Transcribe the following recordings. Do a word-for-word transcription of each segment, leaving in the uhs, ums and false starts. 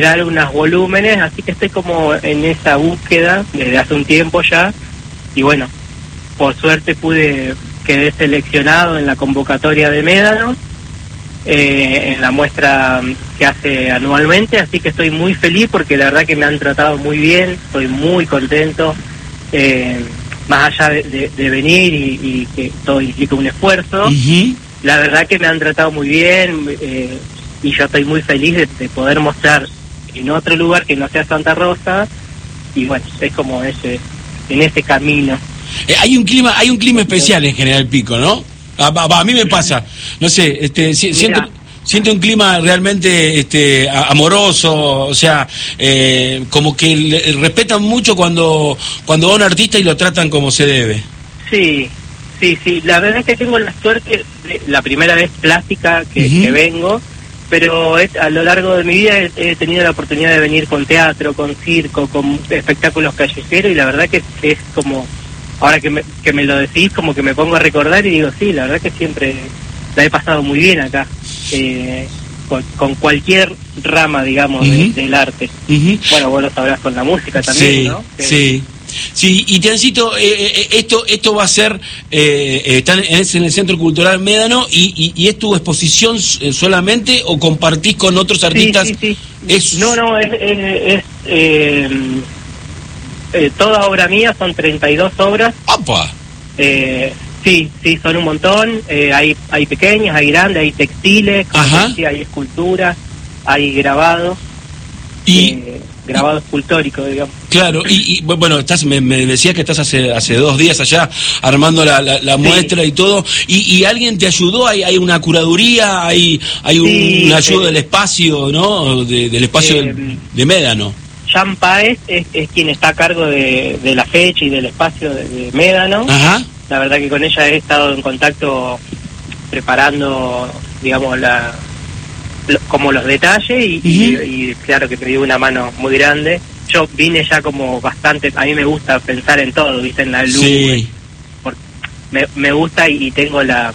generar unos volúmenes, así que estoy como en esa búsqueda desde hace un tiempo ya, y bueno, por suerte pude, quedé seleccionado en la convocatoria de Médano, eh, en la muestra que hace anualmente, así que estoy muy feliz porque la verdad que me han tratado muy bien, estoy muy contento, eh, más allá de, de, de venir y, y que todo implica un esfuerzo, uh-huh. La verdad que me han tratado muy bien, eh, y yo estoy muy feliz de, de poder mostrar en otro lugar que no sea Santa Rosa, y bueno, es como ese, en ese camino. Eh, hay un clima, hay un clima especial en General Pico, ¿no? A, a, a mí me pasa, no sé, este, si, siento, siento un clima realmente este, amoroso, o sea, eh, como que le, respetan mucho cuando, cuando va un artista y lo tratan como se debe. Sí, sí, sí, la verdad es que tengo la suerte, de, la primera vez plástica que, uh-huh. que vengo, pero es, a lo largo de mi vida he, he tenido la oportunidad de venir con teatro, con circo, con espectáculos callejeros, y la verdad que es como... Ahora que me, que me lo decís, como que me pongo a recordar y digo, sí, la verdad que siempre la he pasado muy bien acá, eh, con, con cualquier rama, digamos, uh-huh. de, del arte. Uh-huh. Bueno, vos lo sabrás con la música también, sí, ¿no? Que... Sí, sí. Y Tiancito, eh, eh, esto esto va a ser, eh, eh, está en, en el Centro Cultural Médano, y, y, y es tu exposición solamente o compartís con otros artistas. Sí, sí, sí. Es... No, no, es... es, es eh... Eh, toda obra mía, son treinta y dos obras. ¡Opa! Eh, sí, sí, son un montón. Eh, hay hay pequeñas, hay grandes, hay textiles, decía, hay esculturas, hay grabados. Y eh, grabado escultórico, digamos. Claro, y, y bueno, estás me, me decías que estás hace hace dos días allá armando la, la, la sí. muestra y todo, y, y alguien te ayudó, hay hay una curaduría, hay hay un, sí, una ayuda eh, del espacio, ¿no? De, del espacio eh, de, de Médano. Jean Páez es, es quien está a cargo de, de la fecha y del espacio de, de Médano. Ajá. La verdad que con ella he estado en contacto preparando, digamos, la lo, como los detalles y, uh-huh. y, y claro que me dio una mano muy grande. Yo vine ya como bastante, a mí me gusta pensar en todo, ¿viste? En la luz. Sí. Porque me, me gusta y, y tengo la,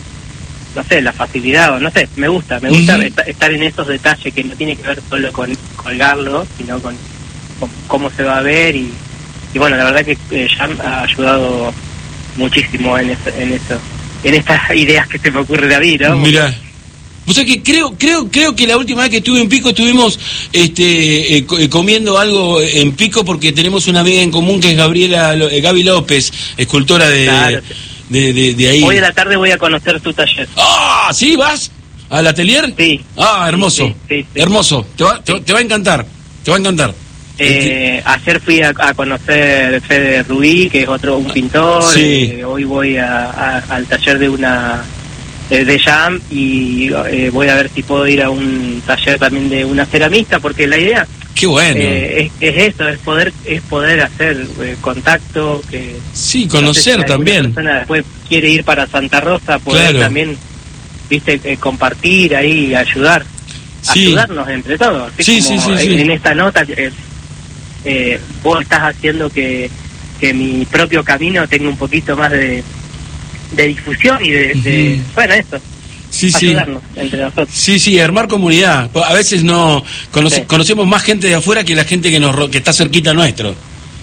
no sé, la facilidad, o no sé, me gusta, me gusta uh-huh. est- estar en esos detalles que no tiene que ver solo con colgarlo, sino con, con cómo se va a ver, y, y bueno, la verdad que eh, Jan ha ayudado muchísimo en eso, en eso, en estas ideas que se me ocurren a mí, ¿no? Mira, o sea que creo, creo, creo que la última vez que estuve en Pico estuvimos este eh, comiendo algo en Pico, porque tenemos una amiga en común que es Gabriela eh, Gaby López, escultora de... Claro. De, de, de ahí. Hoy a la tarde voy a conocer tu taller. ¡Ah! ¿Sí? ¿Vas? ¿Al atelier? Sí. Ah, hermoso. Sí, sí, sí. Hermoso. Te va, te, sí. te va a encantar. Te va a encantar. Eh, este... Ayer fui a, a conocer Fede Rubí, que es otro un pintor. Sí. Eh, hoy voy a, a, al taller de una de, de Jam, y eh, voy a ver si puedo ir a un taller también de una ceramista, porque la idea... Qué bueno. Eh, es, es eso, es poder es poder hacer eh, contacto, que sí, conocer no sé si también. Una persona después quiere ir para Santa Rosa, poder claro. también, viste, eh, compartir ahí, ayudar, sí. ayudarnos entre todos. Sí, sí, sí, sí. En esta nota eh, eh, vos estás haciendo que que mi propio camino tenga un poquito más de de difusión y de, uh-huh. de bueno, eso. Sí, ayudarnos sí. entre nosotros. Sí, sí, armar comunidad. A veces no conoce, sí. conocemos más gente de afuera que la gente que nos que está cerquita nuestro.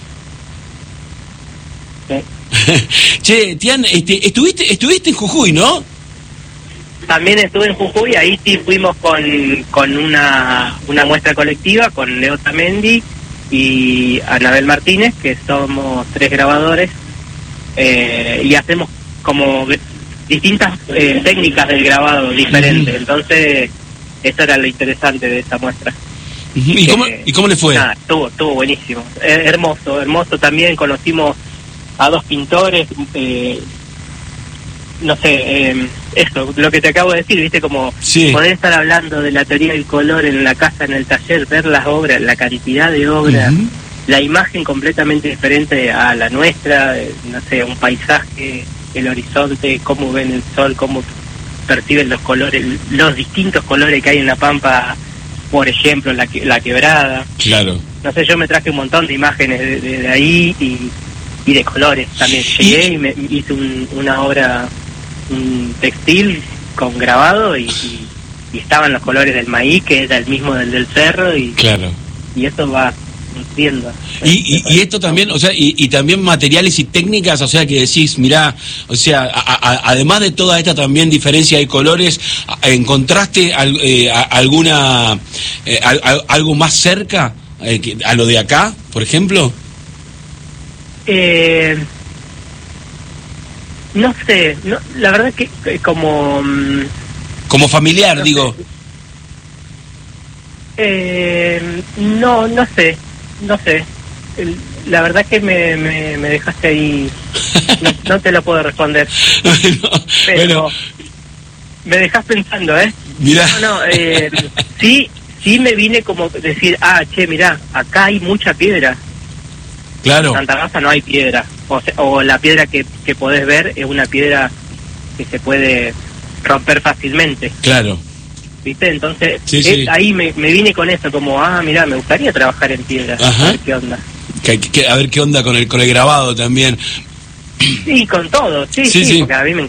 Sí. Che, Tian, este, estuviste estuviste en Jujuy, ¿no? También estuve en Jujuy, ahí sí fuimos con con una una muestra colectiva con Leo Tamendi y Anabel Martínez, que somos tres grabadores, eh, y hacemos como distintas eh, técnicas del grabado diferentes. Uh-huh. Entonces eso era lo interesante de esta muestra. Uh-huh. ¿Y, eh, cómo, ¿Y cómo le fue? Nada, estuvo, estuvo buenísimo, eh, hermoso, hermoso. También conocimos a dos pintores, eh, no sé, eh, eso, lo que te acabo de decir, viste, como sí. poder estar hablando de la teoría del color en la casa, en el taller, ver las obras, la cantidad de obras, uh-huh. la imagen completamente diferente a la nuestra, eh, no sé, un paisaje, el horizonte, cómo ven el sol, cómo perciben los colores, los distintos colores que hay en la Pampa, por ejemplo, la, la quebrada. Claro. No sé, yo me traje un montón de imágenes de, de, de ahí y, y de colores también. Llegué y, y me hice un, una obra, un textil con grabado y, y, y estaban los colores del maíz, que era el mismo del del cerro, y, claro. y eso va nutriendo. Y, y, y esto también, o sea, y, y también materiales y técnicas, o sea, que decís, mirá, o sea, a, a, además de toda esta también diferencia de colores, ¿encontraste al, eh, a, alguna, eh, a, a, algo más cerca eh, que, a lo de acá, por ejemplo? Eh... No sé, no, la verdad que eh, como... Um, como familiar, no digo. Sé. Eh, no, no sé, no sé. El, la verdad que me, me, me dejaste ahí, no, no te lo puedo responder. Bueno, pero bueno. Me dejas pensando, ¿eh? Mirá. No, no, eh, sí, sí me vine como decir, ah, che, mirá, acá hay mucha piedra. Claro. En Santa Rosa no hay piedra. O, sea, o la piedra que, que podés ver es una piedra que se puede romper fácilmente. Claro. ¿Viste? Entonces, sí, es, sí. ahí me, me vine con eso, como, ah, mirá, me gustaría trabajar en piedra. Ajá. A ver qué onda. Que, que, a ver qué onda con el, con el grabado también. Sí, con todo, sí, Sí, sí, sí. porque a mí me